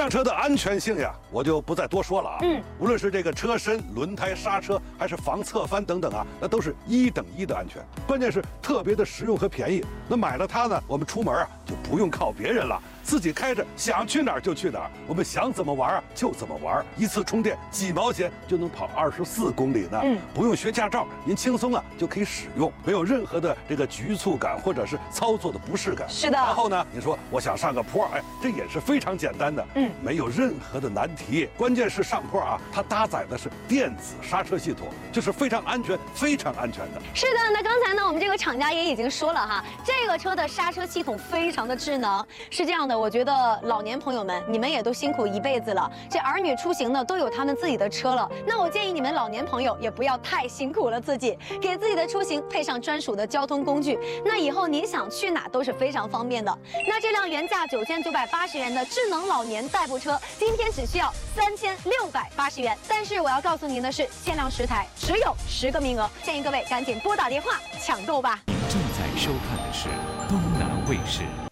辆车的安全性呀，我就不再多说了啊。无论是这个车身、轮胎、刹车，还是防侧翻等等啊，那都是1等1的安全。关键是特别的实用和便宜。那买了它呢，我们出门啊就不用靠别人了，自己开着想去哪儿就去哪儿，我们想怎么玩啊就怎么玩，一次充电几毛钱就能跑24公里呢。不用学驾照，您轻松啊就可以使用，没有任何的这个局促感或者是操作的不适感。 是的。 然后呢，你说我想上个坡，哎，这也是非常简单的，没有任何的难题。关键是上坡啊，它搭载的是电子刹车系统，就是非常安全、非常安全的。 是的，那刚才呢，我们这个厂家也已经说了哈，这个车的刹车系统非常的智能。是这样的，我觉得老年朋友们，你们也都辛苦一辈子了，这儿女出行呢都有他们自己的车了，那我建议你们老年朋友也不要太辛苦了自己，给自己的出行配上专属的交通工具，那以后您想去哪都是非常方便的。那这辆原价9980元的智能老年代步车，今天只需要3680元。但是我要告诉您的是，限量10台，只有10个名额，建议各位赶紧拨打电话抢购吧。 您正在收看的是东南卫视。